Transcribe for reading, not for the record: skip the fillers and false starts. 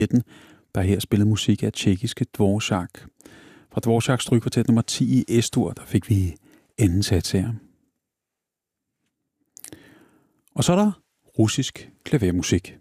der her spillede musik af tjekkiske Dvorak. Fra Dvoraks strygekvartet nummer 10 i S-dur, der fik vi anden sats her. Og så er der russisk klavermusik.